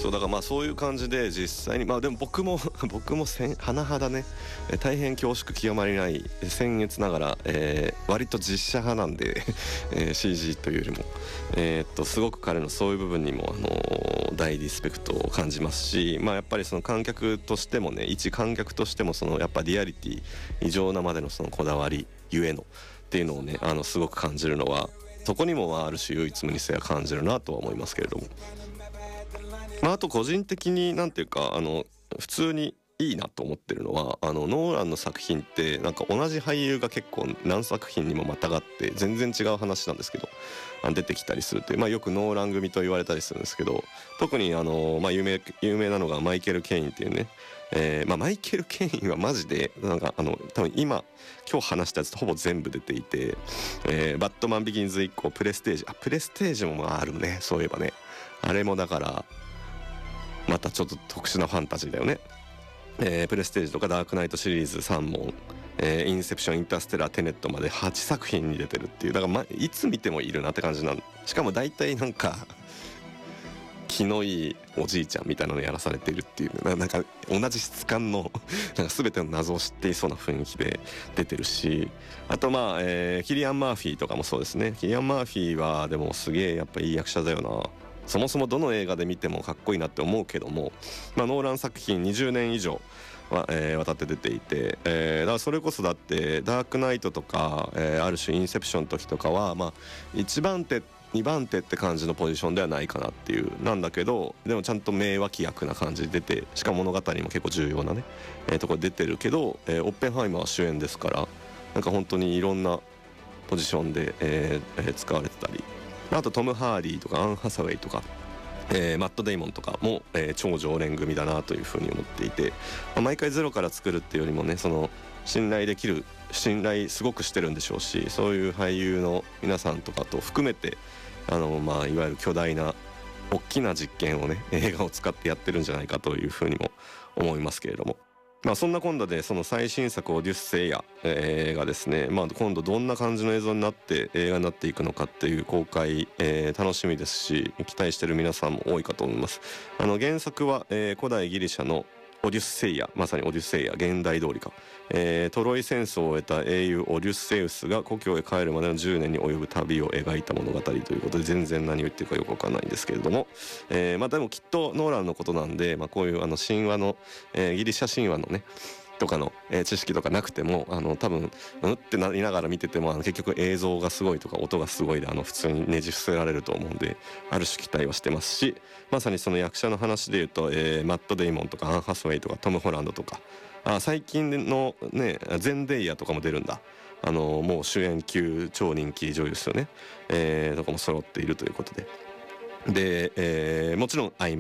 そうだからまあそういう感じで実際にまあでも僕も甚だね大変恐縮極まりない僭越ながら、割と実写派なんでCG というよりもすごく彼のそういう部分にも大リスペクトを感じますし、まあやっぱりその観客としてもね、一観客としてもそのやっぱリアリティ異常なまでのそのこだわりゆえのっていうのをねすごく感じるのは、そこにもある種唯一無二性は感じるなとは思いますけれども、まあ、あと個人的になんていうか普通にいいなと思ってるのはノーランの作品ってなんか同じ俳優が結構何作品にもまたがって全然違う話なんですけど出てきたりするって、まあ、よくノーラン組と言われたりするんですけど、特にまあ、有名なのがマイケル・ケインっていうね、まあ、マイケル・ケインはマジでなんか多分今日話したやつとほぼ全部出ていて、バットマンビギンズ以降プレステージもまああるね、そういえばね、あれもだからまたちょっと特殊なファンタジーだよね。プレステージとかダークナイトシリーズ3問、インセプション、インターステラー、テネットまで8作品に出てるっていう、だからいつ見てもいるなって感じなん。しかも大体なんか気のいいおじいちゃんみたいなのやらされているっていう、なんか同じ質感のなんか全ての謎を知っていそうな雰囲気で出てるし、あとまあ、キリアン・マーフィーとかもそうですね。キリアン・マーフィーはでもすげえやっぱいい役者だよな。そもそもどの映画で見てもかっこいいなって思うけども、まあ、ノーラン作品20年以上は、渡って出ていて、だからそれこそだってダークナイトとか、ある種インセプションの時とかはまあ1番手2番手って感じのポジションではないかなっていうなんだけど、でもちゃんと名脇役な感じで出て、しかも物語にも結構重要なね、ところ出てるけど、オッペンハイマーは主演ですから、なんか本当にいろんなポジションで、使われてたり、あとトム・ハーリーとかアン・ハサウェイとか、マット・デイモンとかも、超常連組だなというふうに思っていて、毎回ゼロから作るっていうよりもね、その信頼すごくしてるんでしょうし、そういう俳優の皆さんとかと含めてまあいわゆる巨大な大きな実験をね映画を使ってやってるんじゃないかというふうにも思いますけれども、まあそんな今度でその最新作オデュッセイヤ、がですね、まあ今度どんな感じの映像になって映画になっていくのかっていう公開、楽しみですし、期待してる皆さんも多いかと思います。原作は、古代ギリシャのオデュッセイヤ、まさにオデュッセイヤ現代通りか、トロイ戦争を終えた英雄オデュッセウスが故郷へ帰るまでの10年に及ぶ旅を描いた物語ということで、全然何を言ってるかよくわかんないんですけれども、まあでもきっとノーランのことなんで、まあ、こういう神話の、ギリシャ神話のねとかの、知識とかなくても多分ってなりながら見てても結局映像がすごいとか音がすごいで普通にねじ伏せられると思うんで、ある種期待はしてますし、まさにその役者の話でいうと、マット・デイモンとかアン・ハスウェイとかトム・ホランドとか、最近のねゼンデイヤとかも出るんだ。もう主演級超人気女優ですよね、とかも揃っているということで、もちろんアイ